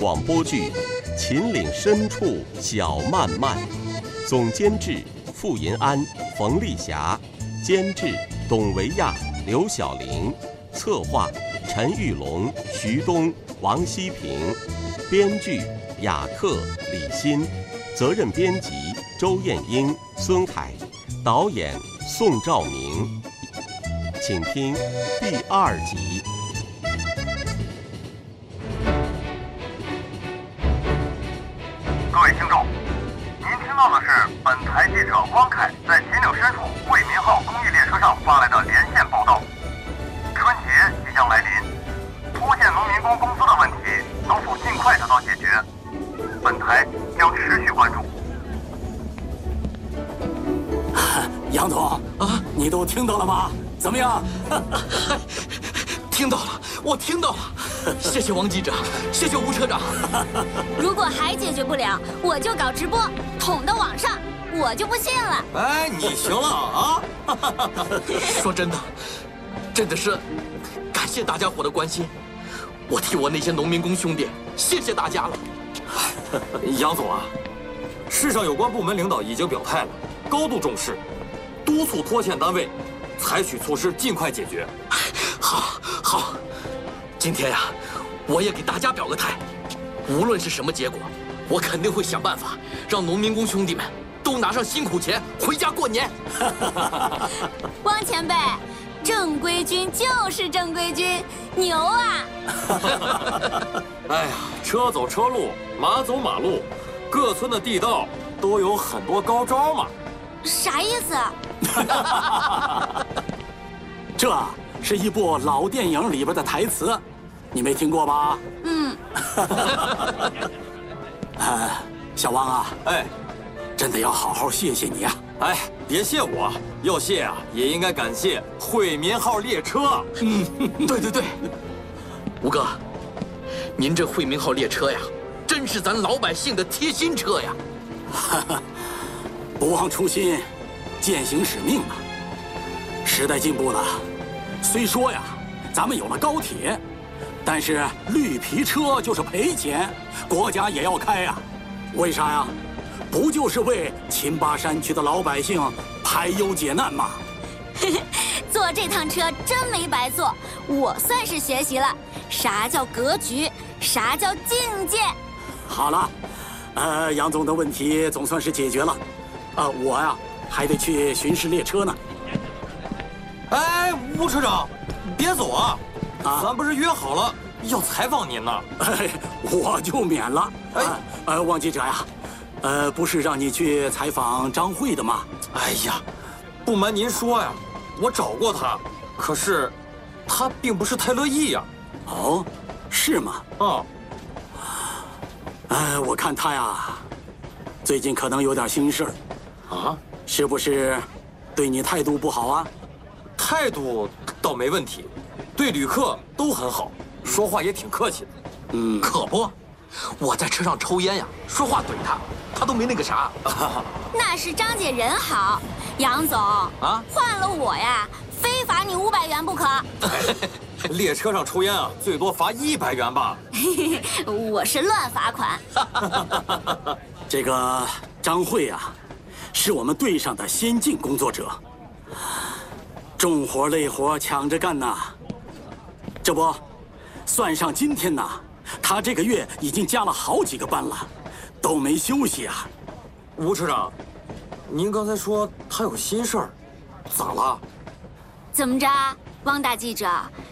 广播剧《秦岭深处小漫漫》，总监制傅银安、冯丽霞，监制董维亚、刘晓玲，策划陈玉龙、徐东、王希平，编剧雅克、李欣，责任编辑周艳英、孙凯，导演宋兆明。请听第2集。 各位听众，您听到的是本台记者汪凯在秦岭深处惠民号公益列车上发来的连线报道。春节即将来临，拖欠农民工工资的问题能否尽快得到解决？本台将持续关注。 杨总啊，你都听到了吗？怎么样？ 听到了，我听到了。谢谢王记者，谢谢吴车长。 如果还解决不了，我就搞直播，捅到网上，我就不信了。 哎，你行了啊！说真的，真的是感谢大家伙的关心。我替我那些农民工兄弟谢谢大家了。 杨总啊，市上有关部门领导已经表态了，高度重视，督促拖欠单位采取措施，尽快解决。 好，今天呀，我也给大家表个态，无论是什么结果，我肯定会想办法让农民工兄弟们都拿上辛苦钱回家过年。 汪前辈，正规军就是正规军，牛啊！ 哎呀，车走车路，马走马路，各村的地道都有很多高招嘛。 啥意思？ 这是一部老电影里边的台词，你没听过吧？小汪啊， 哎， 真的要好好谢谢你啊！ 哎，别谢我，要谢啊也应该感谢惠民号列车。 对，吴哥，您这惠民号列车呀，真是咱老百姓的贴心车呀。 不忘初心，践行使命啊！时代进步了，虽说呀，咱们有了高铁，但是绿皮车就是赔钱，国家也要开呀。为啥呀？不就是为秦巴山区的老百姓排忧解难吗？ 坐这趟车真没白坐，我算是学习了啥叫格局，啥叫境界。 好了，杨总的问题总算是解决了，我呀还得去巡视列车呢。 哎，吴车长，别走啊！咱不是约好了要采访您呢？ 我就免了。汪记者呀，不是让你去采访张慧的吗？ 哎呀，不瞒您说呀，我找过他，可是他并不是太乐意呀。 哦，是吗？我看他呀，最近可能有点心事儿。 啊？ 是不是对你态度不好啊？ 态度倒没问题，对旅客都很好，说话也挺客气的。 可不，我在车上抽烟呀，说话怼他，他都没那个啥。 那是张姐人好，杨总啊，换了我呀，非罚你500元不可。 列车上抽烟啊，最多罚100元吧。 我是乱罚款。 这个张慧啊，是我们队上的先进工作者，重活累活抢着干呐。这不，算上今天呐，他这个月已经加了好几个班了，都没休息啊。 吴车长，您刚才说他有心事儿，咋了？ 怎么着，汪大记者，